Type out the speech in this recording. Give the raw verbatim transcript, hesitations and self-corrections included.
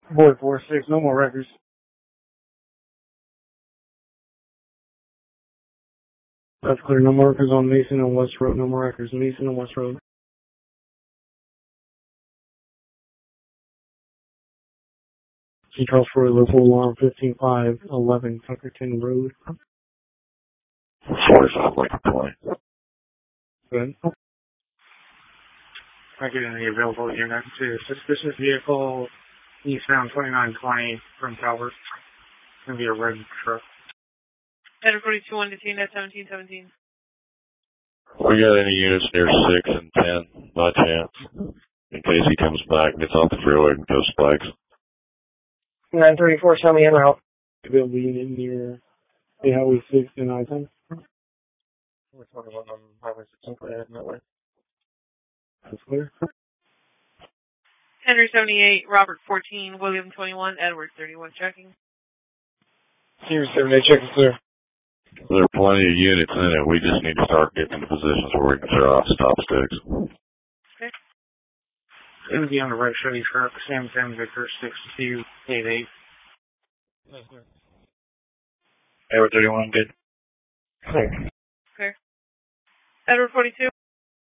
Boy, four six, no more records. That's clear. No more records on Mason and West Road. No more records. Mason and West Road. G. Charles Roy, local alarm fifteen five eleven, Tuckerton Road. forty-five Lincoln twenty. Good. I get any available unit to suspicious vehicle eastbound twenty-nine twenty from Calvert. It's going to be a red truck. Edward forty-two one to Tina seventeen seventeen. We got any units near six and ten by chance? In case he comes back and gets off the freeway and goes spikes. nine thirty-four, show me en route. Available unit near the Highway six and nine ten. Which one is on Highway six? Go ahead, that way. That's clear. Henry seventy-eight, Robert fourteen, William twenty-one, Edward thirty-one, checking. Sirius seventy-eight, check is clear. There are plenty of units in it. We just need to start getting into positions where we can throw off stop sticks. Okay. It's going to be on the right Chevy truck, Sam ten Victor six two eight eight. Edward thirty-one, good. Clear. Okay. Edward forty-two.